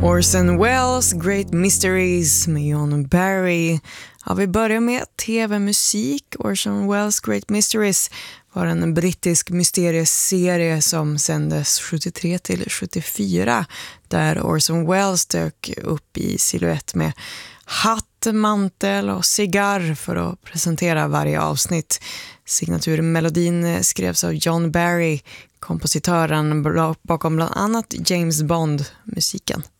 Orson Welles Great Mysteries med John Barry. Ja, vi börjar med tv-musik. Orson Welles Great Mysteries var en brittisk mysterieserie som sändes 73 till 74, där Orson Welles dök upp i silhuett med hatt, mantel och cigarr för att presentera varje avsnitt. Signaturmelodin skrevs av John Barry, kompositören bakom bland annat James Bond-musiken.